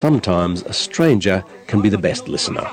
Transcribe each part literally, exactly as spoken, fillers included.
sometimes a stranger can be the best listener.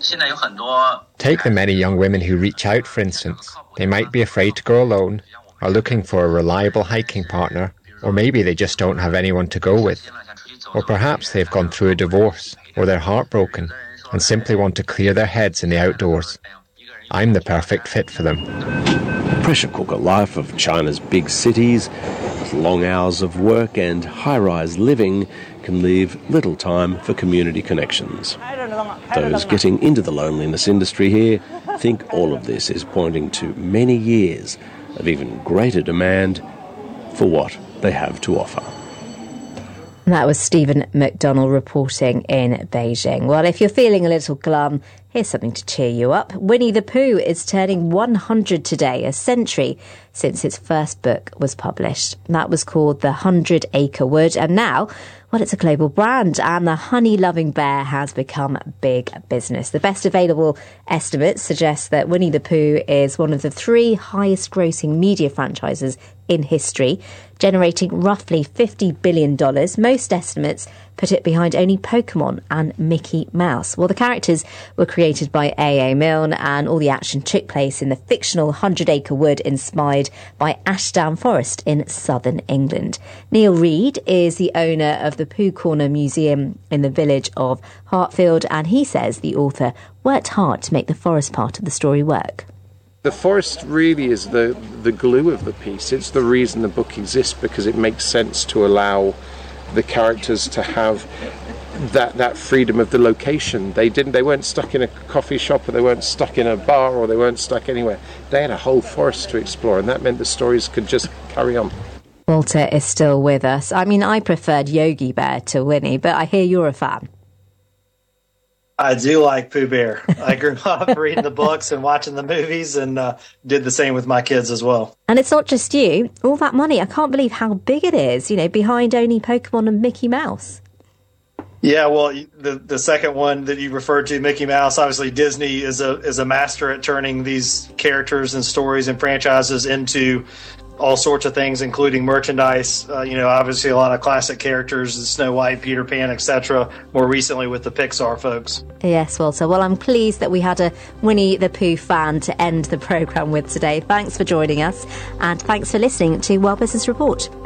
Take the many young women who reach out, for instance. They might be afraid to go alone, are looking for a reliable hiking partner, or maybe they just don't have anyone to go with. Or perhaps they've gone through a divorce, or they're heartbroken, and simply want to clear their heads in the outdoors. I'm the perfect fit for them. The pressure cooker life of China's big cities, with long hours of work and high-rise living, can leave little time for community connections. Those getting into the loneliness industry here think all of this is pointing to many years of even greater demand for what they have to offer. That was Stephen McDonnell reporting in Beijing. Well, if you're feeling a little glum, here's something to cheer you up. Winnie the Pooh is turning one hundred today, a century since its first book was published. That was called The Hundred Acre Wood, and now, well, it's a global brand, and the honey-loving bear has become big business. The best available estimates suggest that Winnie the Pooh is one of the three highest-grossing media franchises in history, generating roughly fifty billion dollars. Most estimates put it behind only Pokemon and Mickey Mouse. Well, the characters were created by A A. Milne, and all the action took place in the fictional Hundred Acre Wood inspired by Ashdown Forest in southern England. Neil Reed is the owner of the Pooh Corner Museum in the village of Hartfield, and he says the author worked hard to make the forest part of the story work. The forest really is the, the glue of the piece. It's the reason the book exists, because it makes sense to allow the characters to have that that freedom of the location. They didn't. They weren't stuck in a coffee shop, or they weren't stuck in a bar, or they weren't stuck anywhere. They had a whole forest to explore, and that meant the stories could just carry on. Walter is still with us. I mean, I preferred Yogi Bear to Winnie, but I hear you're a fan. I do like Pooh Bear. I grew up reading the books and watching the movies, and uh, did the same with my kids as well. And it's not just you. All that money, I can't believe how big it is, you know, behind only Pokemon and Mickey Mouse. Yeah, well, the the second one that you referred to, Mickey Mouse, obviously Disney is a is a master at turning these characters and stories and franchises into all sorts of things, including merchandise. Uh, you know, obviously a lot of classic characters, Snow White, Peter Pan, et cetera. More recently with the Pixar folks. Yes, Walter. Well, I'm pleased that we had a Winnie the Pooh fan to end the programme with today. Thanks for joining us, and thanks for listening to World Business Report.